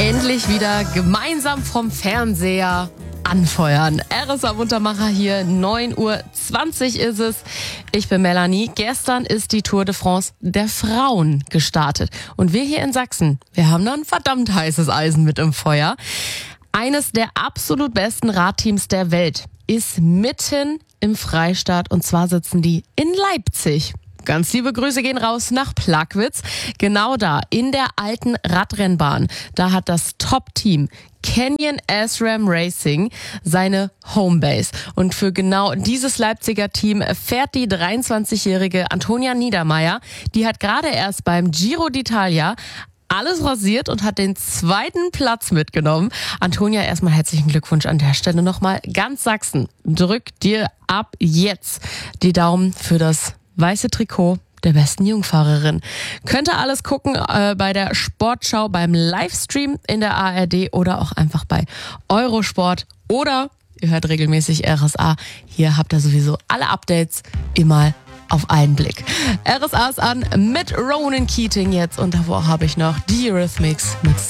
endlich wieder gemeinsam vom Fernseher anfeuern. RSA Muntermacher hier, 9:20 Uhr ist es. Ich bin Melanie. Gestern ist die Tour de France der Frauen gestartet. Und wir hier in Sachsen, wir haben da ein verdammt heißes Eisen mit im Feuer. Eines der absolut besten Radteams der Welt ist mitten im Freistaat, und zwar sitzen die in Leipzig. Ganz liebe Grüße gehen raus nach Plagwitz. Genau da, in der alten Radrennbahn, da hat das Top-Team Canyon SRAM Racing seine Homebase. Und für genau dieses Leipziger Team fährt die 23-jährige Antonia Niedermeyer. Die hat gerade erst beim Giro d'Italia alles rasiert und hat den 2. Platz mitgenommen. Antonia, erstmal herzlichen Glückwunsch an der Stelle nochmal. Ganz Sachsen drückt dir ab jetzt die Daumen für das weiße Trikot der besten Jungfahrerin. Könnt ihr alles gucken bei der Sportschau, beim Livestream in der ARD oder auch einfach bei Eurosport. Oder ihr hört regelmäßig RSA. Hier habt ihr sowieso alle Updates immer auf einen Blick. RSA ist an mit Ronan Keating jetzt, und davor habe ich noch die Eurythmics mit